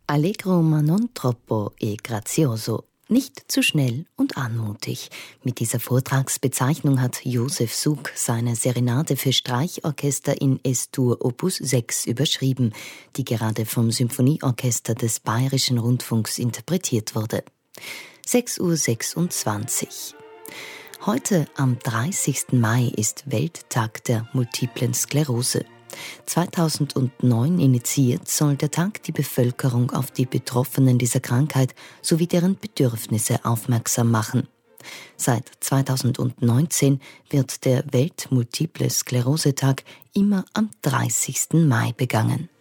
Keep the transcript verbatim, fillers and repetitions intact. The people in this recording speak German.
Allegro ma non troppo e grazioso. Nicht zu schnell und anmutig. Mit dieser Vortragsbezeichnung hat Josef Suk seine Serenade für Streichorchester in Es-Dur Opus sechs überschrieben, die gerade vom Symphonieorchester des Bayerischen Rundfunks interpretiert wurde. sechs Uhr sechsundzwanzig. Heute, am dreißigsten Mai, ist Welttag der multiplen Sklerose. zweitausendneun initiiert, soll der Tag die Bevölkerung auf die Betroffenen dieser Krankheit sowie deren Bedürfnisse aufmerksam machen. Seit zweitausendneunzehn wird der Welt-Multiple-Sklerose-Tag immer am dreißigsten Mai begangen.